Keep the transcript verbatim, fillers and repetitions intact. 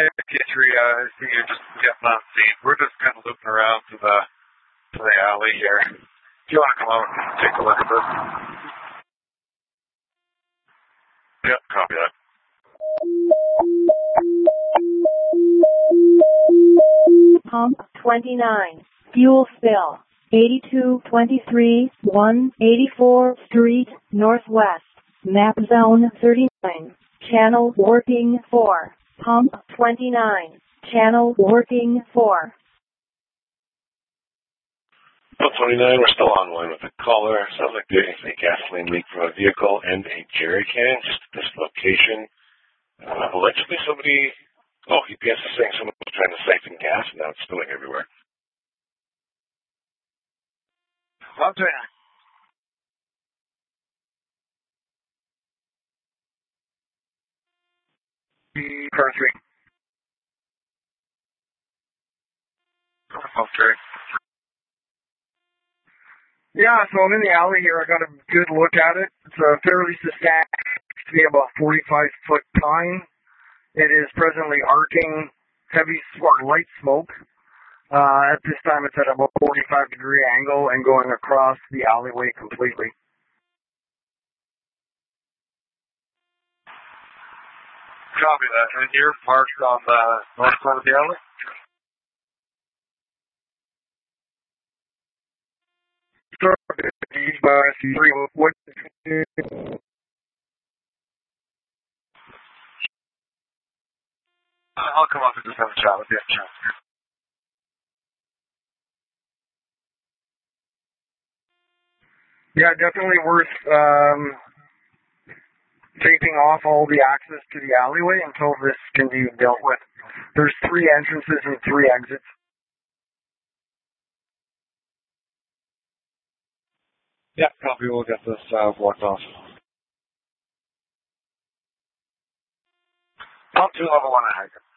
Hey, Kitchery, uh, I see you're just getting on scene. We're just kind of looping around to the to the alley here. Do you want to come out and take a look at this? Yep, copy that. Pump twenty-nine. Fuel spill. eighty-two twenty-three, one eighty-fourth Street, Northwest. Map zone thirty-nine. Channel working four. Pump twenty-nine. Channel working four. Pump twenty-nine, we're still online with the caller. Sounds like there's a gasoline leak from a vehicle and a jerry can just at this location. Uh, allegedly somebody, oh, U P S is saying someone was trying to siphon gas and now it's spilling everywhere. Pump twenty-nine. Car three. Pump three. Yeah, so I'm in the alley here. I got a good look at it. It's a fairly substantial, to be about forty-five foot pine. It is presently arcing heavy or light smoke. Uh, at this time, it's at about forty-five degree angle and going across the alleyway completely. Copy that. And you're parked on the north side of the alley? What? I'll come up and just have a chat with you. Yeah, definitely worth um, taping off all the access to the alleyway until this can be dealt with. There's three entrances and three exits. Yeah, copy. We'll get this uh, blocked off. Pump two, level one, I